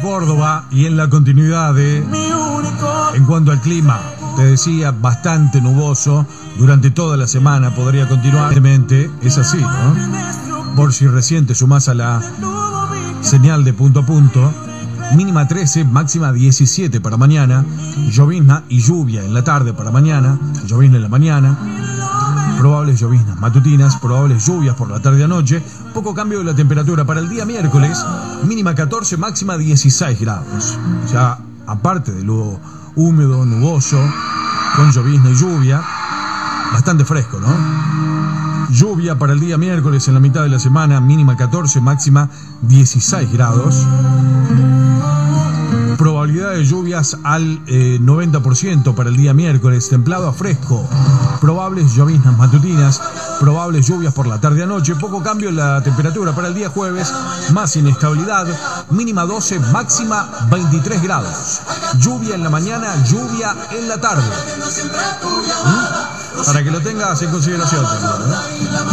Córdoba y en la continuidad de... En cuanto al clima, te decía, bastante nuboso durante toda la semana, podría continuar. Es así, ¿no? Por si recién te sumás a la señal de punto a punto. Mínima 13, máxima 17 para mañana. Llovizna y lluvia en la tarde para mañana. Llovizna en la mañana. Probables lloviznas matutinas, probables lluvias por la tarde a noche. Poco cambio de la temperatura para el día miércoles. Mínima 14, máxima 16 grados. O sea, aparte de lo húmedo, nuboso, con llovizna y lluvia, bastante fresco, ¿no? Lluvia para el día miércoles en la mitad de la semana, mínima 14, máxima 16 grados. Probabilidad de lluvias al 90% para el día miércoles, templado a fresco. Probables lloviznas matutinas, probables lluvias por la tarde a noche. Poco cambio en la temperatura para el día jueves, más inestabilidad. Mínima 12, máxima 23 grados. Lluvia en la mañana, lluvia en la tarde. Para que lo tengas en consideración también, ¿no?